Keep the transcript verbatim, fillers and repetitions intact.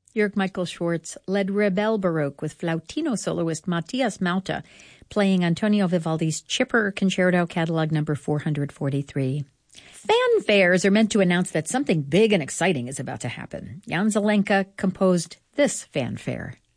Jörg Michael Schwartz led Rebel Baroque with flautino soloist Matthias Mauta playing Antonio Vivaldi's Chipper Concerto Catalog number four hundred forty-three. Fanfares are meant to announce that something big and exciting is about to happen. Jan Zelenka composed this fanfare.